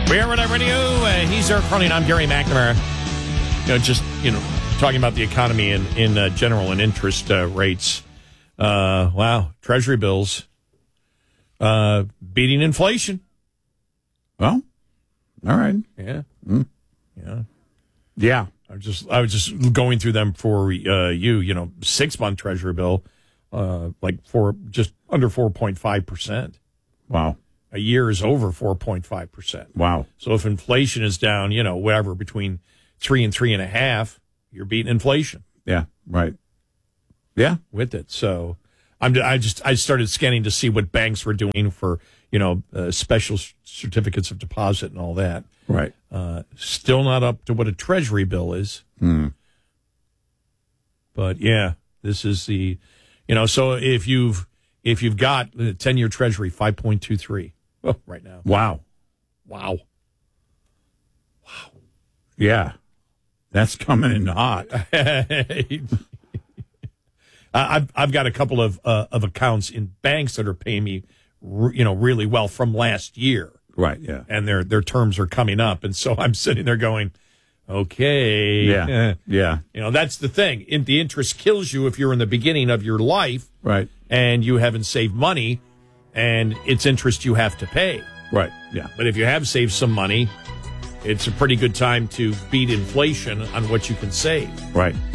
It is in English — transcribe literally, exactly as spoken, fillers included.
We are Red Radio. Uh, he's Eric Cronin. I'm Gary McNamara. You know, just, you know, talking about the economy in, in uh, general and interest uh, rates. Uh, wow. Treasury bills uh, beating inflation. Well, all right. Yeah. Mm. Yeah. Yeah. I was just I was just going through them for uh, you. You know, six month Treasury bill, uh, like for just under four point five percent. Wow. A year is over four point five percent. Wow. So if inflation is down, you know, whatever, between three and three and a half, you're beating inflation. Yeah. Right. Yeah. With it. So I'm I just I started scanning to see what banks were doing for, you know, uh, special certificates of deposit and all that. Right. Uh, still not up to what a Treasury bill is. Hmm. But yeah, this is the, you know, so if you've if you've got a ten-year Treasury, five point two three oh, right now. Wow. Wow. Yeah. That's coming in hot. I've I've got a couple of uh, of accounts in banks that are paying me, you know, really well from last year. Right. Yeah. And their their terms are coming up, and so I'm sitting there going, okay, Yeah. Yeah. you know, that's the thing. In, the interest kills you if you're in the beginning of your life, Right. and you haven't saved money, and it's interest you have to pay. Right. Yeah. But if you have saved some money, it's a pretty good time to beat inflation on what you can save. Right.